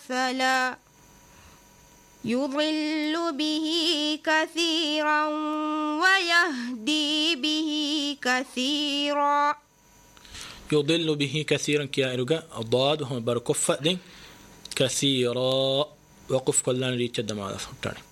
مثلا يضل به كثيرا ويهدي به كثيرا. يضل به كثيرا كيا إلوغا الضاد وهم بركفة دين كثيرا وقف كلان ريتشد مع فهمتني